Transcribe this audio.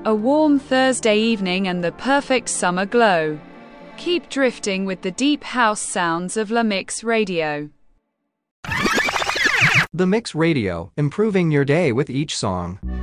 A warm Thursday evening and the perfect summer glow. Keep drifting with the deep house sounds of La Mix Radio. The Mix Radio, improving your day with each song.